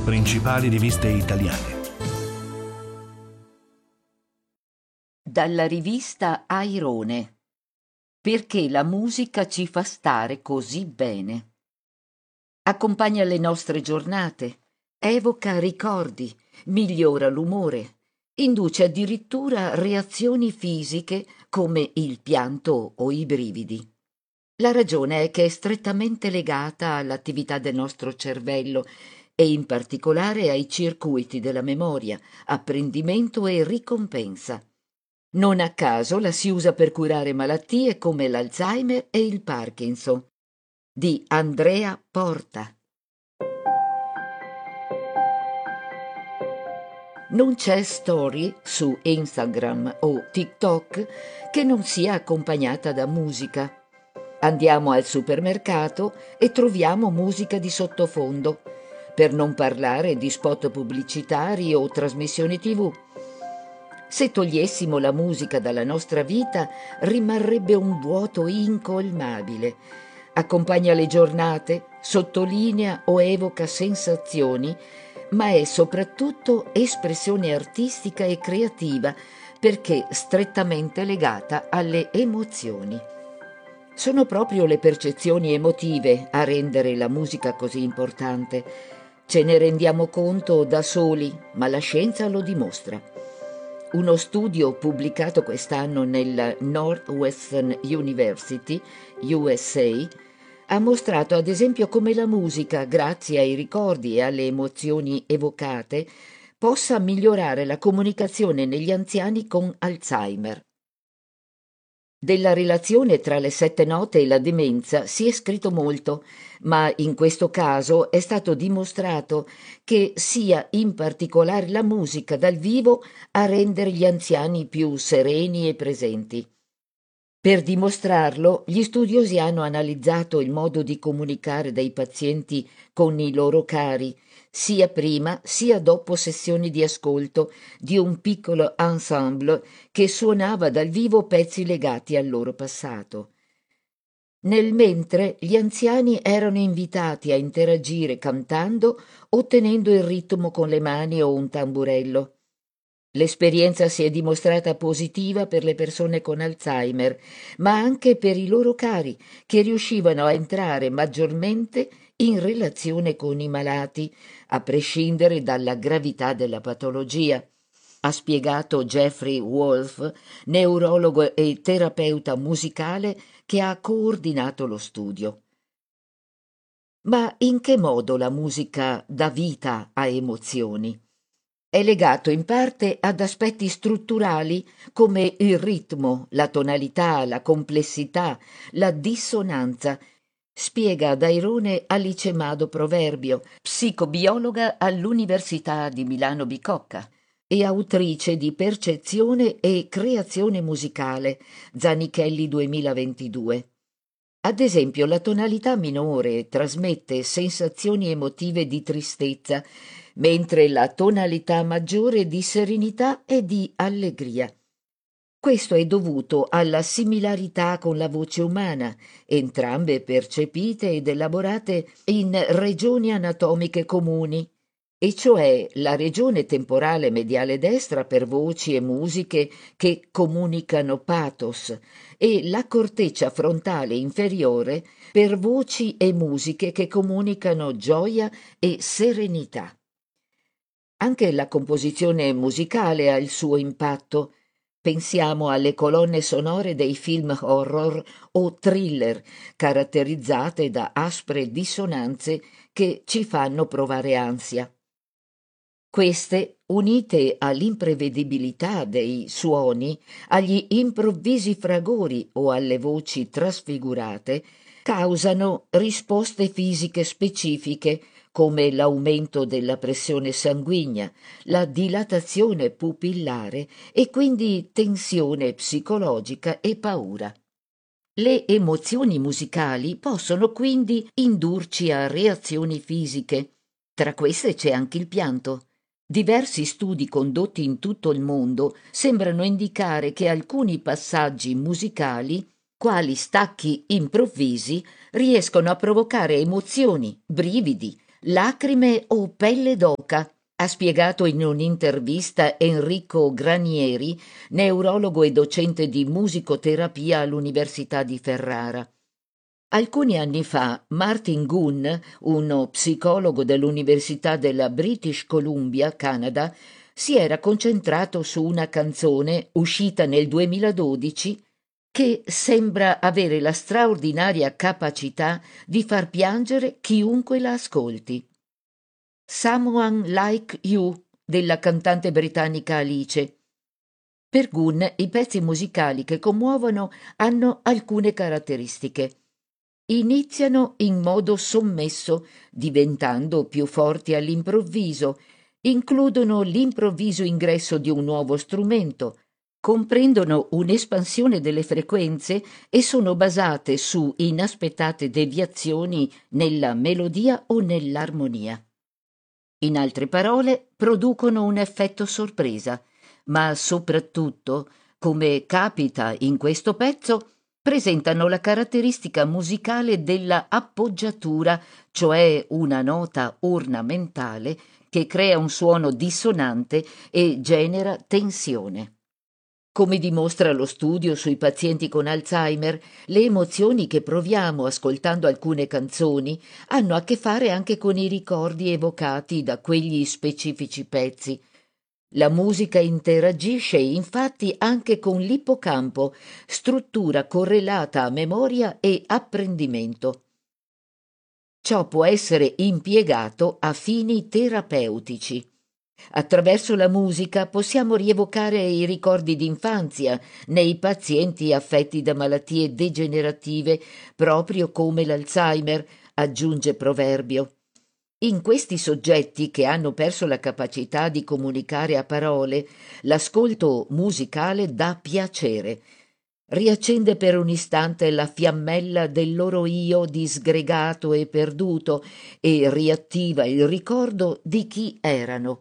Principali riviste italiane. Dalla rivista Airone. Perché la musica ci fa stare così bene. Accompagna le nostre giornate, evoca ricordi, migliora l'umore, induce addirittura reazioni fisiche come il pianto o i brividi. La ragione è che è strettamente legata all'attività del nostro cervello e in particolare ai circuiti della memoria, apprendimento e ricompensa. Non a caso la si usa per curare malattie come l'Alzheimer e il Parkinson. Di Andrea Porta. Non c'è story su Instagram o TikTok che non sia accompagnata da musica. Andiamo al supermercato e troviamo musica di sottofondo, per non parlare di spot pubblicitari o trasmissioni TV. Se togliessimo la musica dalla nostra vita, rimarrebbe un vuoto incolmabile. Accompagna le giornate, sottolinea o evoca sensazioni, ma è soprattutto espressione artistica e creativa perché strettamente legata alle emozioni. Sono proprio le percezioni emotive a rendere la musica così importante. Ce ne rendiamo conto da soli, ma la scienza lo dimostra. Uno studio pubblicato quest'anno nel Northwestern University, USA, ha mostrato ad esempio come la musica, grazie ai ricordi e alle emozioni evocate, possa migliorare la comunicazione negli anziani con Alzheimer. Della relazione tra le 7 note e la demenza si è scritto molto, ma in questo caso è stato dimostrato che sia in particolare la musica dal vivo a rendere gli anziani più sereni e presenti. Per dimostrarlo, gli studiosi hanno analizzato il modo di comunicare dei pazienti con i loro cari, sia prima sia dopo sessioni di ascolto di un piccolo ensemble che suonava dal vivo pezzi legati al loro passato. Nel mentre gli anziani erano invitati a interagire cantando o tenendo il ritmo con le mani o un tamburello. L'esperienza si è dimostrata positiva per le persone con Alzheimer, ma anche per i loro cari, che riuscivano a entrare maggiormente in relazione con i malati, a prescindere dalla gravità della patologia, ha spiegato Jeffrey Wolf, neurologo e terapeuta musicale che ha coordinato lo studio. Ma in che modo la musica dà vita a emozioni? È legato in parte ad aspetti strutturali come il ritmo, la tonalità, la complessità, la dissonanza, spiega Dairone Alice Mado Proverbio, psicobiologa all'Università di Milano Bicocca e autrice di Percezione e creazione musicale, Zanichelli 2022. Ad esempio, la tonalità minore trasmette sensazioni emotive di tristezza, mentre la tonalità maggiore di serenità e di allegria. Questo è dovuto alla similarità con la voce umana, entrambe percepite ed elaborate in regioni anatomiche comuni, e cioè la regione temporale mediale destra per voci e musiche che comunicano pathos e la corteccia frontale inferiore per voci e musiche che comunicano gioia e serenità. Anche la composizione musicale ha il suo impatto. Pensiamo alle colonne sonore dei film horror o thriller, caratterizzate da aspre dissonanze che ci fanno provare ansia. Queste, unite all'imprevedibilità dei suoni, agli improvvisi fragori o alle voci trasfigurate, causano risposte fisiche specifiche come l'aumento della pressione sanguigna, la dilatazione pupillare e quindi tensione psicologica e paura. Le emozioni musicali possono quindi indurci a reazioni fisiche. Tra queste c'è anche il pianto. Diversi studi condotti in tutto il mondo sembrano indicare che alcuni passaggi musicali, quali stacchi improvvisi, riescono a provocare emozioni, brividi, Lacrime o pelle d'oca, ha spiegato in un'intervista Enrico Granieri, neurologo e docente di musicoterapia all'Università di Ferrara. Alcuni anni fa Martin Gunn, uno psicologo dell'Università della British Columbia, Canada, si era concentrato su una canzone uscita nel 2012 che sembra avere la straordinaria capacità di far piangere chiunque la ascolti. Someone Like You della cantante britannica Alice. Per Gunn i pezzi musicali che commuovono hanno alcune caratteristiche. Iniziano in modo sommesso, diventando più forti all'improvviso, includono l'improvviso ingresso di un nuovo strumento, comprendono un'espansione delle frequenze e sono basate su inaspettate deviazioni nella melodia o nell'armonia. In altre parole, producono un effetto sorpresa, ma soprattutto, come capita in questo pezzo, presentano la caratteristica musicale della appoggiatura, cioè una nota ornamentale che crea un suono dissonante e genera tensione. Come dimostra lo studio sui pazienti con Alzheimer, le emozioni che proviamo ascoltando alcune canzoni hanno a che fare anche con i ricordi evocati da quegli specifici pezzi. La musica interagisce infatti anche con l'ippocampo, struttura correlata a memoria e apprendimento. Ciò può essere impiegato a fini terapeutici. Attraverso la musica possiamo rievocare i ricordi d'infanzia nei pazienti affetti da malattie degenerative, proprio come l'Alzheimer, aggiunge Proverbio. In questi soggetti che hanno perso la capacità di comunicare a parole, l'ascolto musicale dà piacere. Riaccende per un istante la fiammella del loro io disgregato e perduto e riattiva il ricordo di chi erano.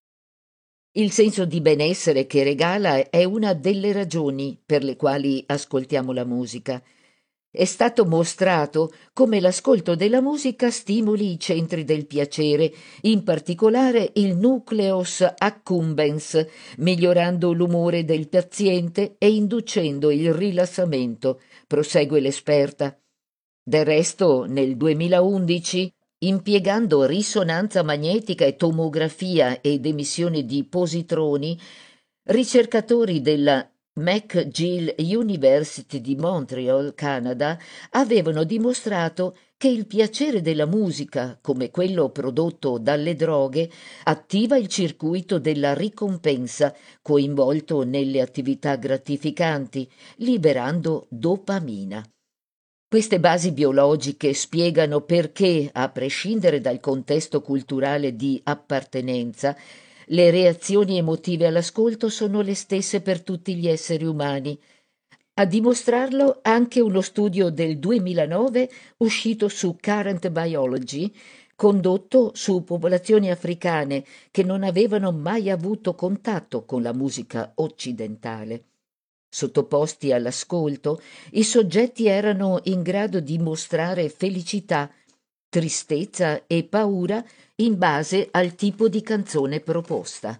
Il senso di benessere che regala è una delle ragioni per le quali ascoltiamo la musica. È stato mostrato come l'ascolto della musica stimoli i centri del piacere, in particolare il nucleus accumbens, migliorando l'umore del paziente e inducendo il rilassamento, prosegue l'esperta. Del resto, nel 2011, impiegando risonanza magnetica e tomografia ed emissione di positroni, ricercatori della McGill University di Montreal, Canada, avevano dimostrato che il piacere della musica, come quello prodotto dalle droghe, attiva il circuito della ricompensa coinvolto nelle attività gratificanti, liberando dopamina. Queste basi biologiche spiegano perché, a prescindere dal contesto culturale di appartenenza, le reazioni emotive all'ascolto sono le stesse per tutti gli esseri umani. A dimostrarlo anche uno studio del 2009 uscito su Current Biology, condotto su popolazioni africane che non avevano mai avuto contatto con la musica occidentale. Sottoposti all'ascolto, i soggetti erano in grado di mostrare felicità, tristezza e paura in base al tipo di canzone proposta.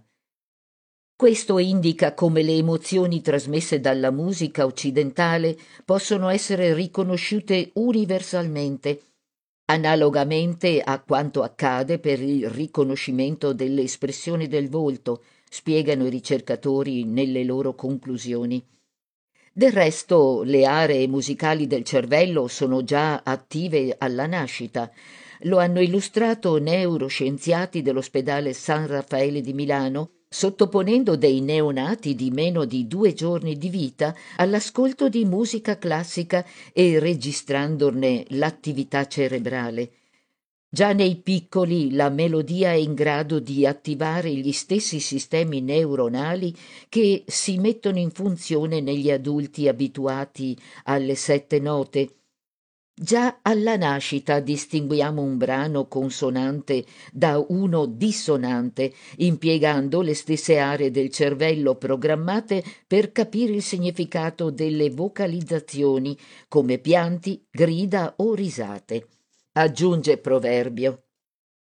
Questo indica come le emozioni trasmesse dalla musica occidentale possono essere riconosciute universalmente, analogamente a quanto accade per il riconoscimento delle espressioni del volto, spiegano i ricercatori nelle loro conclusioni. Del resto, le aree musicali del cervello sono già attive alla nascita. Lo hanno illustrato neuroscienziati dell'ospedale San Raffaele di Milano, sottoponendo dei neonati di meno di 2 giorni di vita all'ascolto di musica classica e registrandone l'attività cerebrale. Già nei piccoli la melodia è in grado di attivare gli stessi sistemi neuronali che si mettono in funzione negli adulti abituati alle 7 note. Già alla nascita distinguiamo un brano consonante da uno dissonante, impiegando le stesse aree del cervello programmate per capire il significato delle vocalizzazioni, come pianti, grida o risate. Aggiunge Proverbio.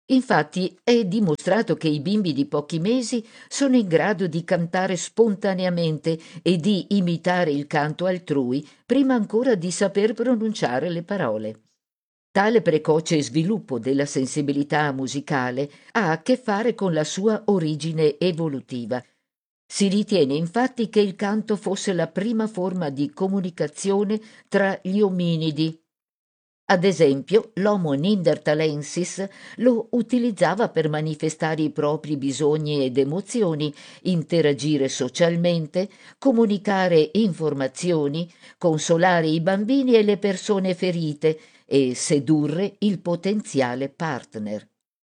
Infatti è dimostrato che i bimbi di pochi mesi sono in grado di cantare spontaneamente e di imitare il canto altrui prima ancora di saper pronunciare le parole. Tale precoce sviluppo della sensibilità musicale ha a che fare con la sua origine evolutiva. Si ritiene infatti che il canto fosse la prima forma di comunicazione tra gli ominidi. Ad esempio, l'Homo neanderthalensis lo utilizzava per manifestare i propri bisogni ed emozioni, interagire socialmente, comunicare informazioni, consolare i bambini e le persone ferite e sedurre il potenziale partner.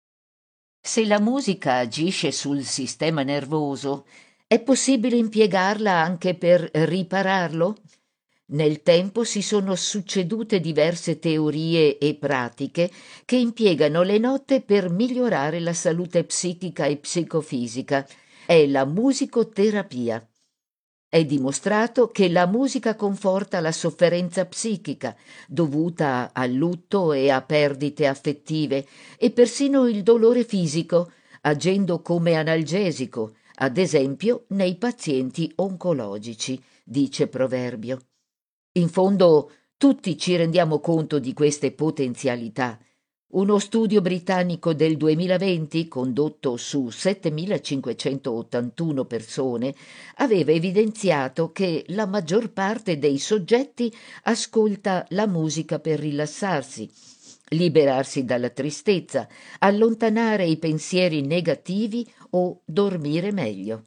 Se la musica agisce sul sistema nervoso, è possibile impiegarla anche per ripararlo? Nel tempo si sono succedute diverse teorie e pratiche che impiegano le note per migliorare la salute psichica e psicofisica. È la musicoterapia. È dimostrato che la musica conforta la sofferenza psichica dovuta al lutto e a perdite affettive e persino il dolore fisico, agendo come analgesico, ad esempio nei pazienti oncologici, dice Proverbio. In fondo, tutti ci rendiamo conto di queste potenzialità. Uno studio britannico del 2020, condotto su 7.581 persone, aveva evidenziato che la maggior parte dei soggetti ascolta la musica per rilassarsi, liberarsi dalla tristezza, allontanare i pensieri negativi o dormire meglio.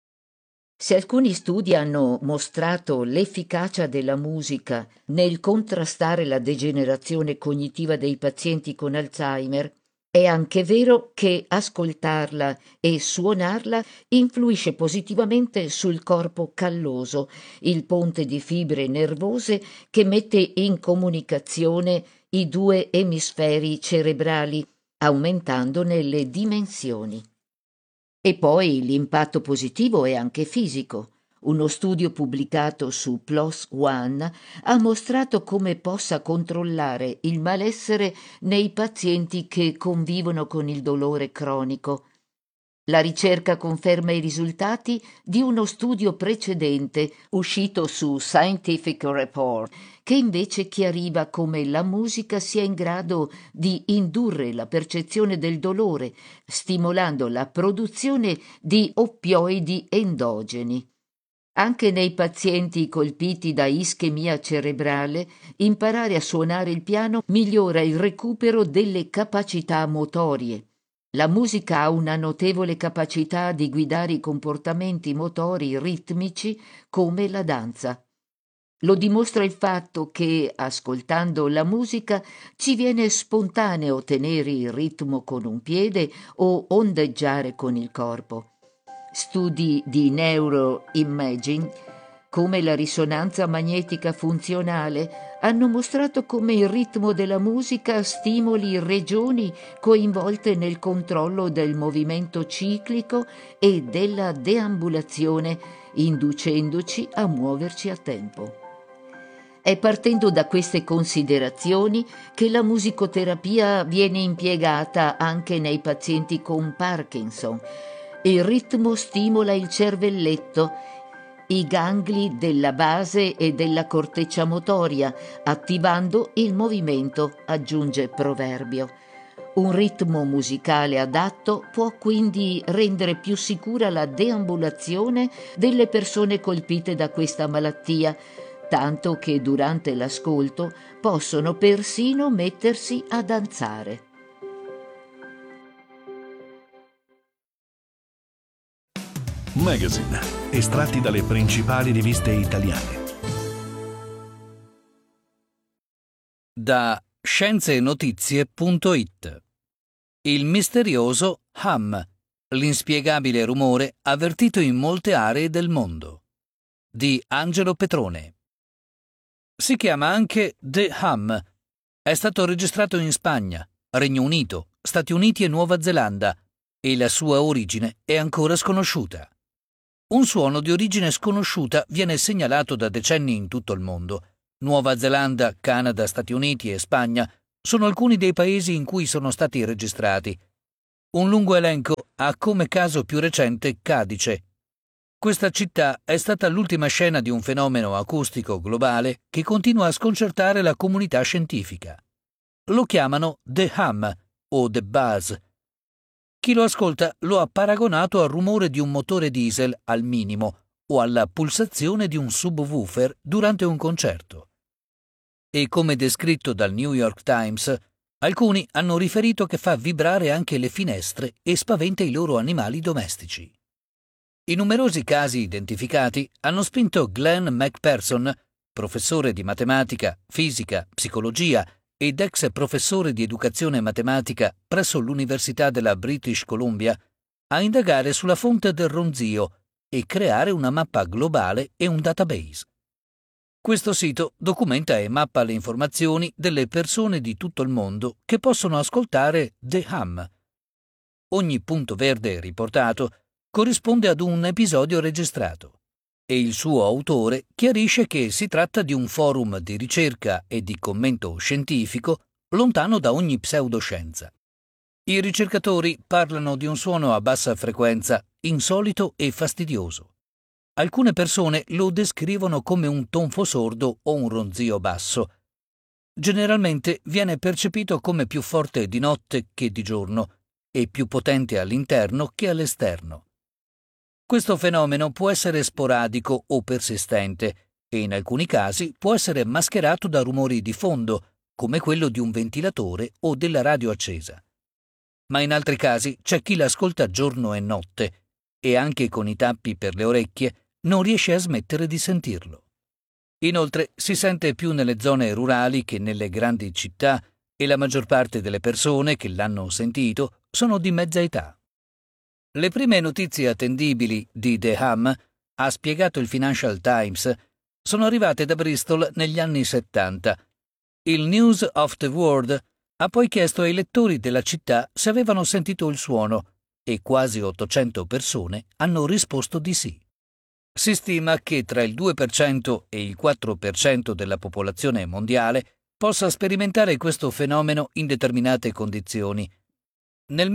Se alcuni studi hanno mostrato l'efficacia della musica nel contrastare la degenerazione cognitiva dei pazienti con Alzheimer, è anche vero che ascoltarla e suonarla influisce positivamente sul corpo calloso, il ponte di fibre nervose che mette in comunicazione i due emisferi cerebrali, aumentandone le dimensioni. E poi l'impatto positivo è anche fisico. Uno studio pubblicato su PLOS ONE ha mostrato come possa controllare il malessere nei pazienti che convivono con il dolore cronico. La ricerca conferma i risultati di uno studio precedente uscito su Scientific Report, che invece chiariva come la musica sia in grado di indurre la percezione del dolore, stimolando la produzione di oppioidi endogeni. Anche nei pazienti colpiti da ischemia cerebrale, imparare a suonare il piano migliora il recupero delle capacità motorie. La musica ha una notevole capacità di guidare i comportamenti motori ritmici come la danza. Lo dimostra il fatto che, ascoltando la musica, ci viene spontaneo tenere il ritmo con un piede o ondeggiare con il corpo. Studi di neuroimaging, come la risonanza magnetica funzionale, hanno mostrato come il ritmo della musica stimoli regioni coinvolte nel controllo del movimento ciclico e della deambulazione, inducendoci a muoverci a tempo. È partendo da queste considerazioni che la musicoterapia viene impiegata anche nei pazienti con Parkinson. Il ritmo stimola il cervelletto, i gangli della base e della corteccia motoria, attivando il movimento, aggiunge Proverbio. Un ritmo musicale adatto può quindi rendere più sicura la deambulazione delle persone colpite da questa malattia, tanto che durante l'ascolto possono persino mettersi a danzare. Magazine, estratti dalle principali riviste italiane. Da scienzenotizie.it. Il misterioso hum, l'inspiegabile rumore avvertito in molte aree del mondo. Di Angelo Petrone. Si chiama anche The Hum. È stato registrato in Spagna, Regno Unito, Stati Uniti e Nuova Zelanda e la sua origine è ancora sconosciuta. Un suono di origine sconosciuta viene segnalato da decenni in tutto il mondo. Nuova Zelanda, Canada, Stati Uniti e Spagna sono alcuni dei paesi in cui sono stati registrati Un lungo elenco ha come caso più recente Cadice. Questa città è stata l'ultima scena di un fenomeno acustico globale che continua a sconcertare la comunità scientifica. Lo chiamano The Hum o The Buzz. Chi lo ascolta lo ha paragonato al rumore di un motore diesel al minimo o alla pulsazione di un subwoofer durante un concerto. E come descritto dal New York Times, alcuni hanno riferito che fa vibrare anche le finestre e spaventa i loro animali domestici. I numerosi casi identificati hanno spinto Glenn McPherson, professore di matematica, fisica, psicologia ed ex professore di educazione matematica presso l'Università della British Columbia, a indagare sulla fonte del ronzio e creare una mappa globale e un database. Questo sito documenta e mappa le informazioni delle persone di tutto il mondo che possono ascoltare The Hum. Ogni punto verde riportato corrisponde ad un episodio registrato e il suo autore chiarisce che si tratta di un forum di ricerca e di commento scientifico lontano da ogni pseudoscienza. I ricercatori parlano di un suono a bassa frequenza, insolito e fastidioso. Alcune persone lo descrivono come un tonfo sordo o un ronzio basso. Generalmente viene percepito come più forte di notte che di giorno e più potente all'interno che all'esterno. Questo fenomeno può essere sporadico o persistente e in alcuni casi può essere mascherato da rumori di fondo, come quello di un ventilatore o della radio accesa. Ma in altri casi c'è chi l'ascolta giorno e notte e anche con i tappi per le orecchie non riesce a smettere di sentirlo. Inoltre si sente più nelle zone rurali che nelle grandi città e la maggior parte delle persone che l'hanno sentito sono di mezza età. Le prime notizie attendibili di The Hum, ha spiegato il Financial Times, sono arrivate da Bristol negli anni 70. Il News of the World ha poi chiesto ai lettori della città se avevano sentito il suono e quasi 800 persone hanno risposto di sì. Si stima che tra il 2% e il 4% della popolazione mondiale possa sperimentare questo fenomeno in determinate condizioni. Nel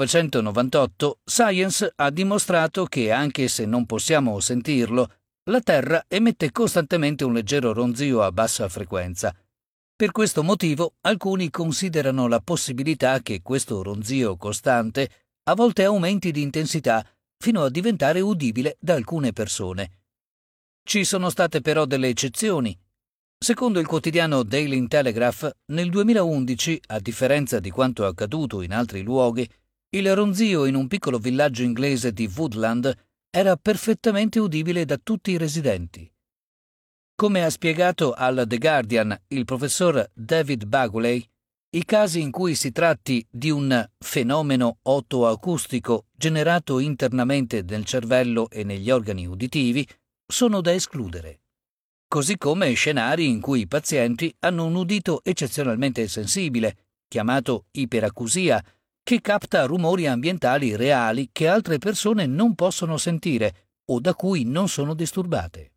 1998 Science ha dimostrato che, anche se non possiamo sentirlo, la Terra emette costantemente un leggero ronzio a bassa frequenza. Per questo motivo, alcuni considerano la possibilità che questo ronzio costante a volte aumenti di intensità fino a diventare udibile da alcune persone. Ci sono state però delle eccezioni. Secondo il quotidiano Daily Telegraph, nel 2011, a differenza di quanto accaduto in altri luoghi, il ronzio in un piccolo villaggio inglese di Woodland era perfettamente udibile da tutti i residenti. Come ha spiegato al The Guardian il professor David Baguley, i casi in cui si tratti di un fenomeno otoacustico generato internamente nel cervello e negli organi uditivi sono da escludere, così come scenari in cui i pazienti hanno un udito eccezionalmente sensibile, chiamato iperacusia, che capta rumori ambientali reali che altre persone non possono sentire o da cui non sono disturbate.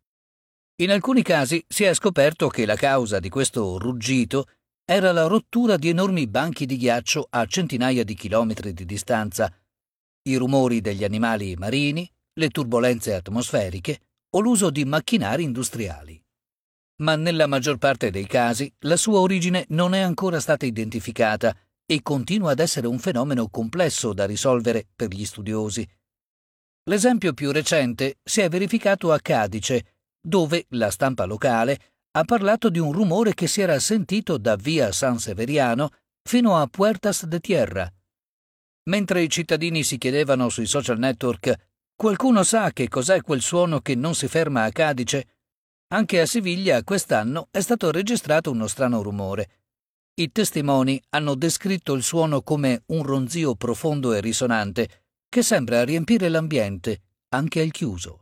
In alcuni casi si è scoperto che la causa di questo ruggito era la rottura di enormi banchi di ghiaccio a centinaia di chilometri di distanza, i rumori degli animali marini, le turbolenze atmosferiche o l'uso di macchinari industriali. Ma nella maggior parte dei casi la sua origine non è ancora stata identificata e continua ad essere un fenomeno complesso da risolvere per gli studiosi. L'esempio più recente si è verificato a Cadice, dove la stampa locale ha parlato di un rumore che si era sentito da via San Severiano fino a Puertas de Tierra. Mentre i cittadini si chiedevano sui social network «Qualcuno sa che cos'è quel suono che non si ferma a Cadice?», anche a Siviglia quest'anno è stato registrato uno strano rumore. I testimoni hanno descritto il suono come un ronzio profondo e risonante che sembra riempire l'ambiente, anche al chiuso.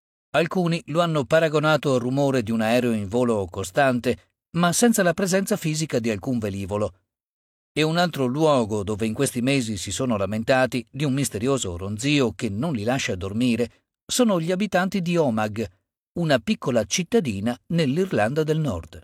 Alcuni lo hanno paragonato al rumore di un aereo in volo costante, ma senza la presenza fisica di alcun velivolo. E un altro luogo dove in questi mesi si sono lamentati di un misterioso ronzio che non li lascia dormire sono gli abitanti di Omagh, una piccola cittadina nell'Irlanda del Nord.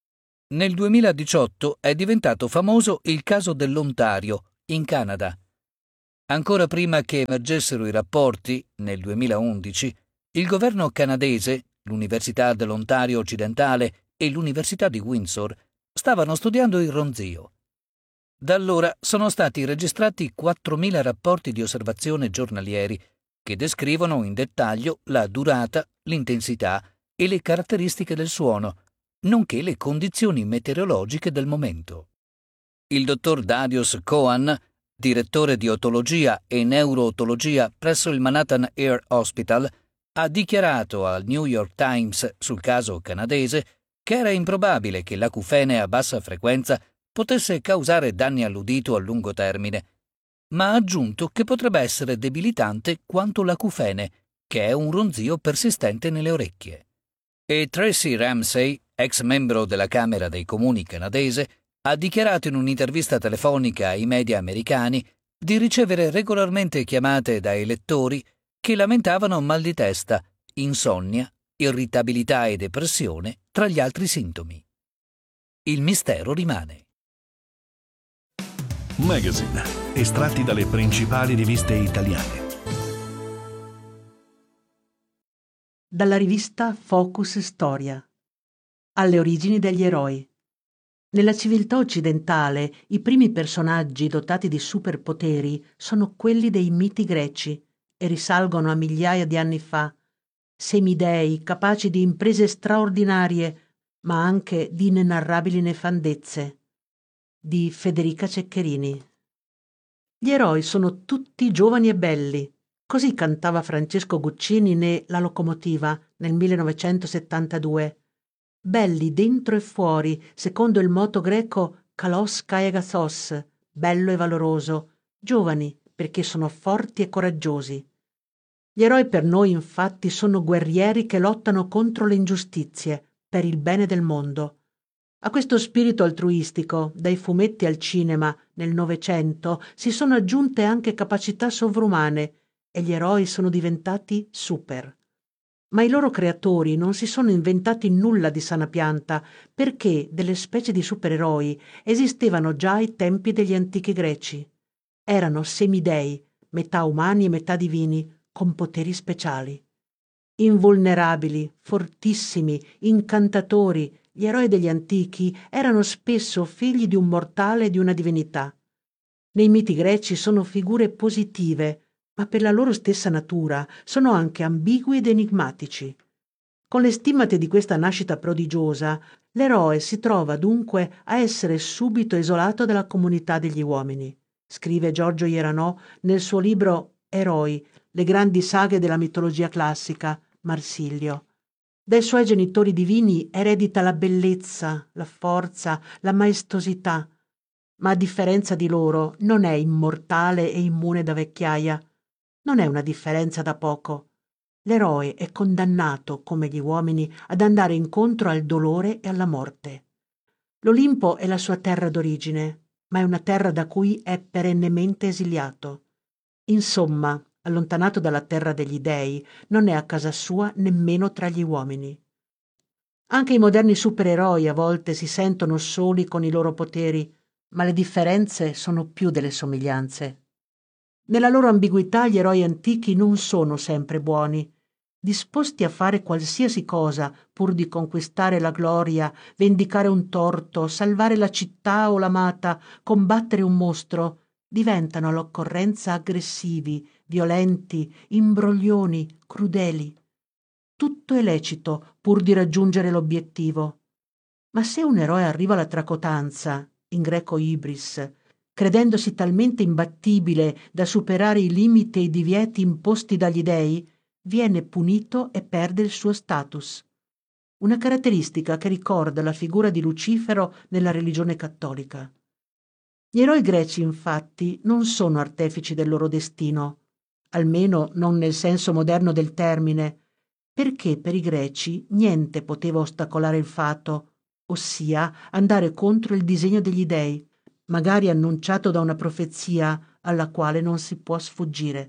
Nel 2018 è diventato famoso il caso dell'Ontario, in Canada. Ancora prima che emergessero i rapporti, nel 2011, il governo canadese, l'Università dell'Ontario occidentale e l'Università di Windsor stavano studiando il ronzio. Da allora sono stati registrati 4.000 rapporti di osservazione giornalieri che descrivono in dettaglio la durata, l'intensità e le caratteristiche del suono, nonché le condizioni meteorologiche del momento. Il dottor Darius Cohen, direttore di otologia e neurootologia presso il Manhattan Air Hospital, ha dichiarato al New York Times sul caso canadese che era improbabile che l'acufene a bassa frequenza potesse causare danni all'udito a lungo termine, ma ha aggiunto che potrebbe essere debilitante quanto l'acufene, che è un ronzio persistente nelle orecchie. E Tracy Ramsey, ex membro della Camera dei Comuni canadese, ha dichiarato in un'intervista telefonica ai media americani di ricevere regolarmente chiamate da elettori che lamentavano mal di testa, insonnia, irritabilità e depressione tra gli altri sintomi. Il mistero rimane. Magazine, estratti dalle principali riviste italiane. Dalla rivista Focus Storia. Alle origini degli eroi. Nella civiltà occidentale i primi personaggi dotati di superpoteri sono quelli dei miti greci e risalgono a migliaia di anni fa, semidei capaci di imprese straordinarie, ma anche di inenarrabili nefandezze. Di Federica Ceccherini. Gli eroi sono tutti giovani e belli, così cantava Francesco Guccini ne La locomotiva nel 1972. Belli dentro e fuori, secondo il moto greco kalos kai agathos, bello e valoroso, giovani perché sono forti e coraggiosi. Gli eroi per noi infatti sono guerrieri che lottano contro le ingiustizie, per il bene del mondo. A questo spirito altruistico, dai fumetti al cinema, nel Novecento, si sono aggiunte anche capacità sovrumane e gli eroi sono diventati super. Ma i loro creatori non si sono inventati nulla di sana pianta, perché delle specie di supereroi esistevano già ai tempi degli antichi greci. Erano semidei, metà umani e metà divini, con poteri speciali. Invulnerabili, fortissimi, incantatori, gli eroi degli antichi erano spesso figli di un mortale e di una divinità. Nei miti greci sono figure positive, ma per la loro stessa natura sono anche ambigui ed enigmatici. Con le stimmate di questa nascita prodigiosa, l'eroe si trova dunque a essere subito isolato dalla comunità degli uomini, scrive Giorgio Ieranò nel suo libro Eroi, le grandi saghe della mitologia classica, Marsilio. Dai suoi genitori divini eredita la bellezza, la forza, la maestosità, ma a differenza di loro non è immortale e immune da vecchiaia. Non è una differenza da poco. L'eroe è condannato, come gli uomini, ad andare incontro al dolore e alla morte. L'Olimpo è la sua terra d'origine, ma è una terra da cui è perennemente esiliato. Insomma, allontanato dalla terra degli dei, non è a casa sua nemmeno tra gli uomini. Anche i moderni supereroi a volte si sentono soli con i loro poteri, ma le differenze sono più delle somiglianze. Nella loro ambiguità gli eroi antichi non sono sempre buoni, disposti a fare qualsiasi cosa pur di conquistare la gloria, vendicare un torto, salvare la città o l'amata, combattere un mostro, diventano all'occorrenza aggressivi, violenti, imbroglioni, crudeli. Tutto è lecito pur di raggiungere l'obiettivo. Ma se un eroe arriva alla tracotanza, in greco ibris, credendosi talmente imbattibile da superare i limiti e i divieti imposti dagli dei, viene punito e perde il suo status. Una caratteristica che ricorda la figura di Lucifero nella religione cattolica. Gli eroi greci, infatti, non sono artefici del loro destino, almeno non nel senso moderno del termine, perché per i greci niente poteva ostacolare il fato, ossia andare contro il disegno degli dei, magari annunciato da una profezia alla quale non si può sfuggire.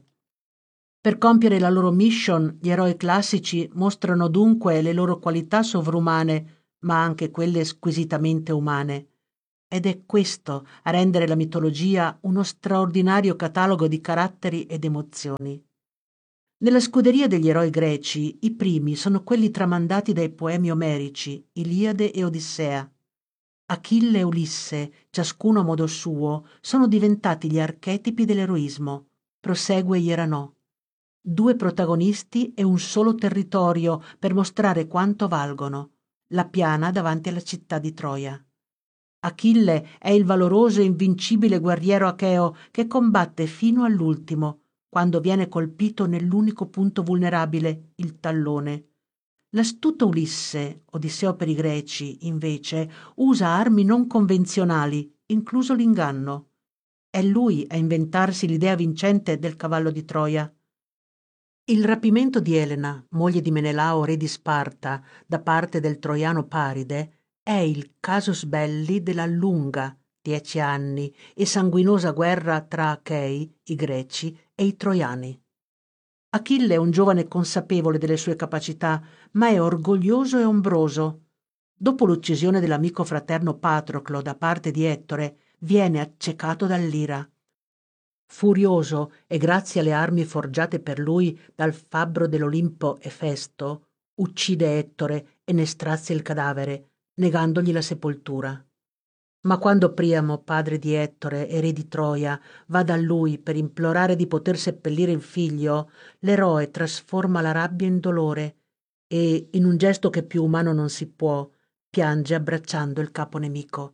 Per compiere la loro mission, gli eroi classici mostrano dunque le loro qualità sovrumane, ma anche quelle squisitamente umane. ed è questo a rendere la mitologia uno straordinario catalogo di caratteri ed emozioni. Nella scuderia degli eroi greci, i primi sono quelli tramandati dai poemi omerici, Iliade e Odissea. Achille e Ulisse, ciascuno a modo suo, sono diventati gli archetipi dell'eroismo. Prosegue Ieranò. Due protagonisti e un solo territorio per mostrare quanto valgono. La piana davanti alla città di Troia. Achille è il valoroso e invincibile guerriero acheo che combatte fino all'ultimo, quando viene colpito nell'unico punto vulnerabile, il tallone. L'astuto Ulisse, Odisseo per i greci, invece, usa armi non convenzionali, incluso l'inganno. È lui a inventarsi l'idea vincente del cavallo di Troia. Il rapimento di Elena, moglie di Menelao, re di Sparta, da parte del troiano Paride, è il casus belli della lunga, 10 anni, e sanguinosa guerra tra Achei, i greci, e i troiani. Achille è un giovane consapevole delle sue capacità, ma è orgoglioso e ombroso. Dopo l'uccisione dell'amico fraterno Patroclo da parte di Ettore, viene accecato dall'ira. Furioso e grazie alle armi forgiate per lui dal fabbro dell'Olimpo Efesto, uccide Ettore e ne strazia il cadavere, negandogli la sepoltura. Ma quando Priamo, padre di Ettore e re di Troia, va da lui per implorare di poter seppellire il figlio, l'eroe trasforma la rabbia in dolore e, in un gesto che più umano non si può, piange abbracciando il capo nemico.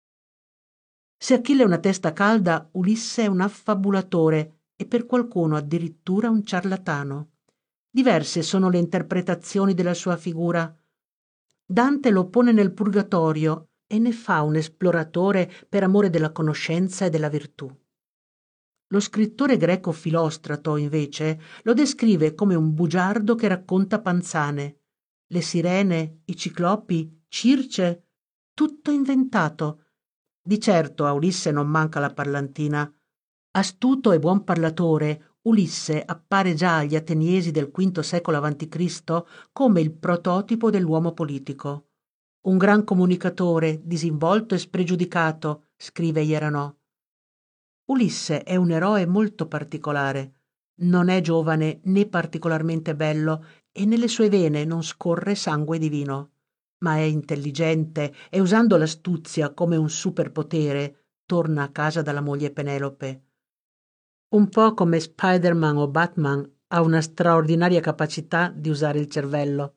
Se Achille è una testa calda, Ulisse è un affabulatore e per qualcuno addirittura un ciarlatano. Diverse sono le interpretazioni della sua figura. Dante lo pone nel purgatorio e ne fa un esploratore per amore della conoscenza e della virtù. Lo scrittore greco Filostrato, invece, lo descrive come un bugiardo che racconta panzane. Le sirene, i ciclopi, Circe, tutto inventato. Di certo a Ulisse non manca la parlantina. Astuto e buon parlatore, Ulisse appare già agli Ateniesi del V secolo a.C. come il prototipo dell'uomo politico. Un gran comunicatore, disinvolto e spregiudicato, scrive Ieranò. Ulisse è un eroe molto particolare. Non è giovane né particolarmente bello e nelle sue vene non scorre sangue divino. Ma è intelligente e usando l'astuzia come un superpotere torna a casa dalla moglie Penelope. Un po' come Spider-Man o Batman ha una straordinaria capacità di usare il cervello.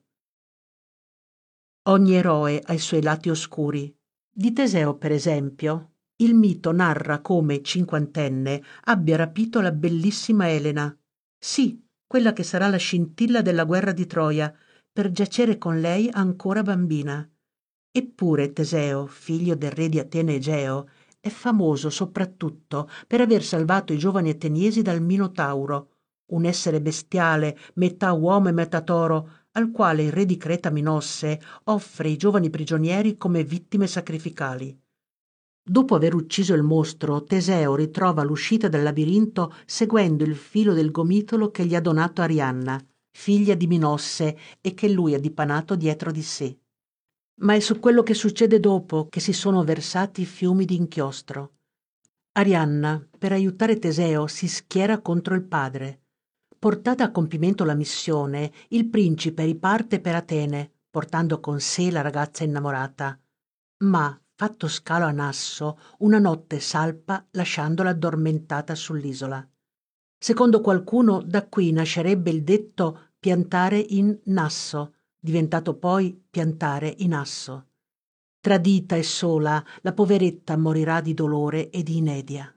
Ogni eroe ha i suoi lati oscuri. Di Teseo, per esempio, il mito narra come, cinquantenne, abbia rapito la bellissima Elena. Sì, quella che sarà la scintilla della guerra di Troia, per giacere con lei ancora bambina. Eppure Teseo, figlio del re di Atene Egeo, è famoso soprattutto per aver salvato i giovani ateniesi dal Minotauro, un essere bestiale, metà uomo e metà toro, al quale il re di Creta Minosse offre i giovani prigionieri come vittime sacrificali. Dopo aver ucciso il mostro, Teseo ritrova l'uscita dal labirinto seguendo il filo del gomitolo che gli ha donato Arianna, figlia di Minosse e che lui ha dipanato dietro di sé. Ma è su quello che succede dopo che si sono versati fiumi di inchiostro. Arianna, per aiutare Teseo, si schiera contro il padre. Portata a compimento la missione, il principe riparte per Atene, portando con sé la ragazza innamorata. Ma, fatto scalo a Nasso, una notte salpa lasciandola addormentata sull'isola. Secondo qualcuno, da qui nascerebbe il detto piantare in Nasso, diventato poi piantare in asso. Tradita e sola, la poveretta morirà di dolore e di inedia.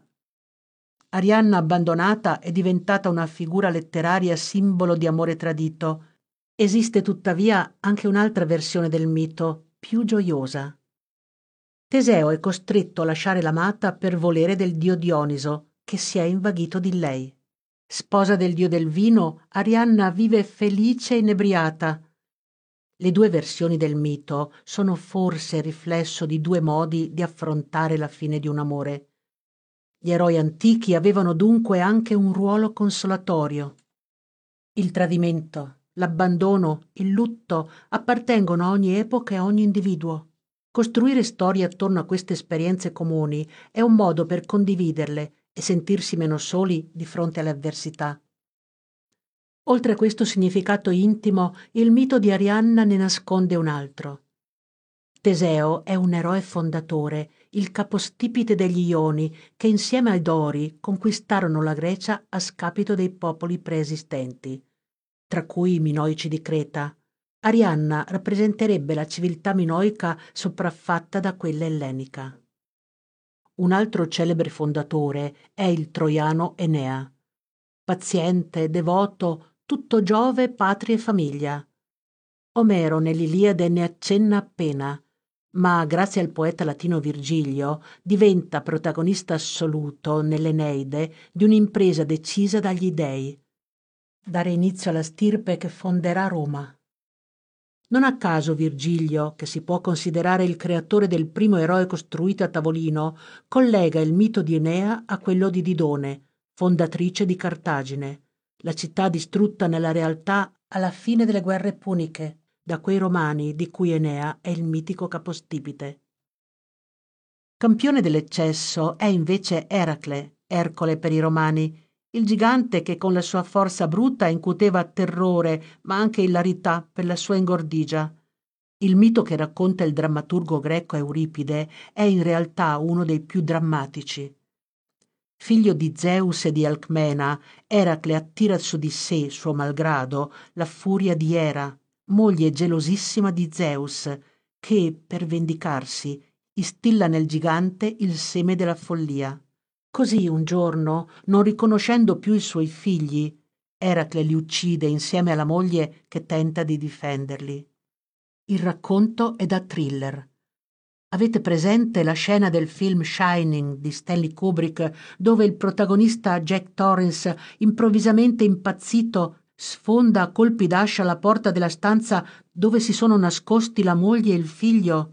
Arianna abbandonata è diventata una figura letteraria simbolo di amore tradito. Esiste tuttavia anche un'altra versione del mito, più gioiosa. Teseo è costretto a lasciare l'amata per volere del dio Dioniso, che si è invaghito di lei. Sposa del dio del vino, Arianna vive felice e inebriata. Le due versioni del mito sono forse riflesso di due modi di affrontare la fine di un amore. Gli eroi antichi avevano dunque anche un ruolo consolatorio. Il tradimento, l'abbandono, il lutto appartengono a ogni epoca e a ogni individuo. Costruire storie attorno a queste esperienze comuni è un modo per condividerle e sentirsi meno soli di fronte alle avversità. Oltre a questo significato intimo, il mito di Arianna ne nasconde un altro. Teseo è un eroe fondatore, il capostipite degli Ioni, che insieme ai Dori conquistarono la Grecia a scapito dei popoli preesistenti, tra cui i Minoici di Creta. Arianna rappresenterebbe la civiltà minoica sopraffatta da quella ellenica. Un altro celebre fondatore è il troiano Enea. Paziente, devoto, tutto Giove, patria e famiglia. Omero nell'Iliade ne accenna appena, ma grazie al poeta latino Virgilio diventa protagonista assoluto nell'Eneide di un'impresa decisa dagli dei: dare inizio alla stirpe che fonderà Roma. Non a caso Virgilio, che si può considerare il creatore del primo eroe costruito a tavolino, collega il mito di Enea a quello di Didone, fondatrice di Cartagine, la città distrutta nella realtà alla fine delle guerre puniche da quei romani di cui Enea è il mitico capostipite. Campione dell'eccesso è invece Eracle, Ercole per i romani, il gigante che con la sua forza bruta incuteva terrore ma anche ilarità per la sua ingordigia. Il mito che racconta il drammaturgo greco Euripide è in realtà uno dei più drammatici. Figlio di Zeus e di Alcmena, Eracle attira su di sé, suo malgrado, la furia di Era, moglie gelosissima di Zeus, che, per vendicarsi, instilla nel gigante il seme della follia. Così un giorno, non riconoscendo più i suoi figli, Eracle li uccide insieme alla moglie che tenta di difenderli. Il racconto è da thriller. Avete presente la scena del film Shining di Stanley Kubrick, dove il protagonista Jack Torrance, improvvisamente impazzito, sfonda a colpi d'ascia la porta della stanza dove si sono nascosti la moglie e il figlio?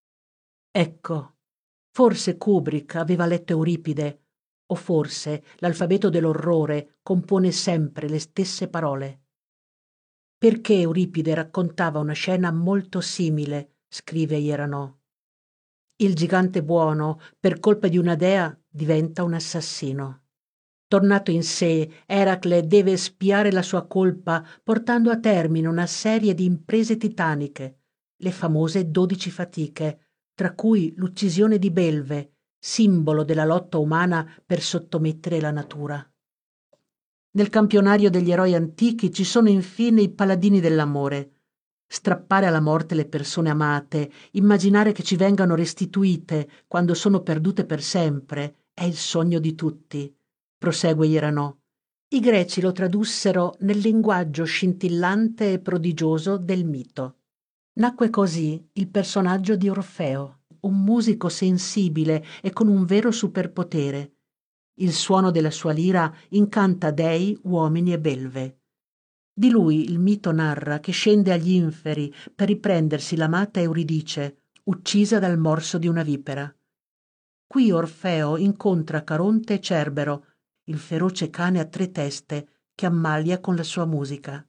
Ecco, forse Kubrick aveva letto Euripide, o forse l'alfabeto dell'orrore compone sempre le stesse parole. Perché Euripide raccontava una scena molto simile, scrive Ierano. Il gigante buono, per colpa di una dea, diventa un assassino. Tornato in sé, Eracle deve espiare la sua colpa portando a termine una serie di imprese titaniche, le famose 12 fatiche, tra cui l'uccisione di Belve, simbolo della lotta umana per sottomettere la natura. Nel campionario degli eroi antichi ci sono infine i paladini dell'amore. Strappare alla morte le persone amate, immaginare che ci vengano restituite quando sono perdute per sempre, è il sogno di tutti. Prosegue Ierano. I greci lo tradussero nel linguaggio scintillante e prodigioso del mito. Nacque così il personaggio di Orfeo, un musico sensibile e con un vero superpotere. Il suono della sua lira incanta dei, uomini e belve. Di lui il mito narra che scende agli inferi per riprendersi l'amata Euridice, uccisa dal morso di una vipera. Qui Orfeo incontra Caronte e Cerbero, il feroce cane a 3 teste che ammalia con la sua musica.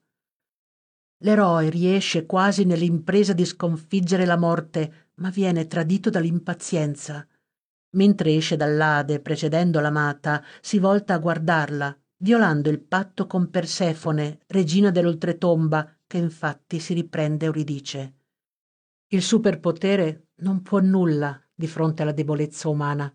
L'eroe riesce quasi nell'impresa di sconfiggere la morte, ma viene tradito dall'impazienza. Mentre esce dall'Ade precedendo l'amata, si volta a guardarla, violando il patto con Persefone, regina dell'oltretomba, che infatti si riprende Euridice. Il superpotere non può nulla di fronte alla debolezza umana.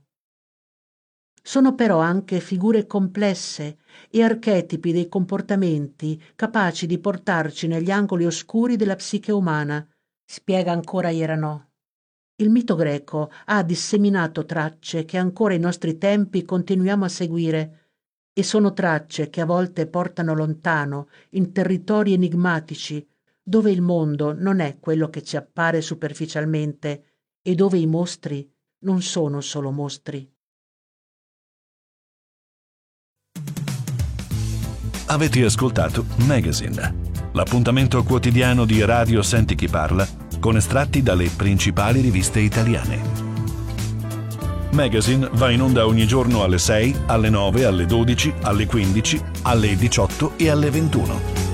Sono però anche figure complesse e archetipi dei comportamenti capaci di portarci negli angoli oscuri della psiche umana, spiega ancora Ierano. Il mito greco ha disseminato tracce che ancora ai nostri tempi continuiamo a seguire, e sono tracce che a volte portano lontano, in territori enigmatici, dove il mondo non è quello che ci appare superficialmente e dove i mostri non sono solo mostri. Avete ascoltato Magazine, l'appuntamento quotidiano di Radio Senti Chi Parla con estratti dalle principali riviste italiane. Magazine va in onda ogni giorno alle 6, alle 9, alle 12, alle 15, alle 18 e alle 21.